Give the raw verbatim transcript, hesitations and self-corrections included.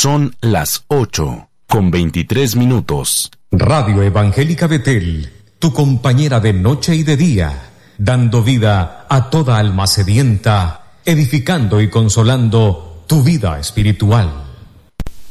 Son las ocho con veintitrés minutos. Radio Evangélica Betel, tu compañera de noche y de día, dando vida a toda alma sedienta, edificando y consolando tu vida espiritual.